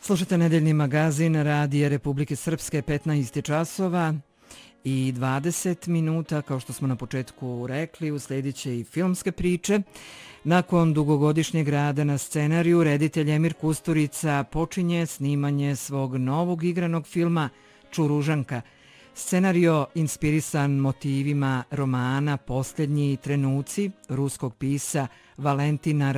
Slušate nedeljni magazin Radija Republike Srpske, 15 časova i 20 minuta. Kao što smo na početku rekli, usledit će i filmske priče. Nakon dugogodišnjeg rada na scenariju, reditelj Emir Kusturica počinje snimanje svog novog igranog filma Čuružanka. Scenario inspirisan motivima romana Posljednji trenuci ruskog pisa Valentina